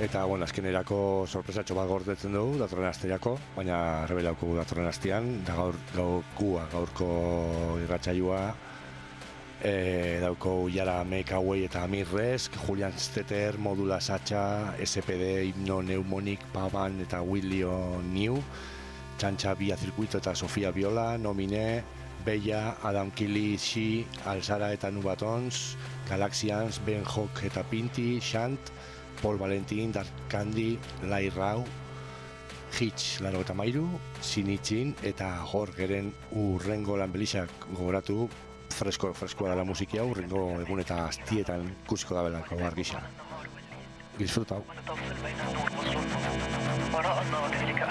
Eta, bueno, azkenerako sorpresatxo bat gordetzen dugu, datorren asterako, baina rebelauko datorren astean, da gaurko irratsaioa, dauko Yara Mekaway eta Amirresk, Julian Stetter, Modula Sacha, SPD, Himno Neumonic, Pavan eta Willio New, Txantxa Bia Zirkuito eta Sofia Viola, Nomine, Bella, Adam Kili, Shi, Alzara eta Nubatons, Galaxians, Ben Hock eta Pinti, Shant, Paul Valentin, Dark Candy, Lai Rau, Hitch, Laro eta Mairu, Sinitzin eta Jorgeren urrengo lanbelixak gogoratu, freskoa dela musikia, urrengo egun eta astietan ikusiko da belako argisa. Disfrutau.